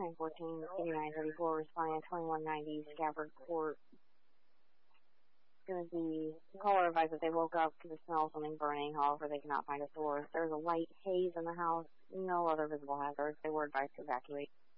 1014-8934, responding at 2190 Scabbard Court. Going to be, the caller advised that they woke up to the smell of something burning, however they cannot find a source. There's a light haze in the house, no other visible hazards. They were advised to evacuate.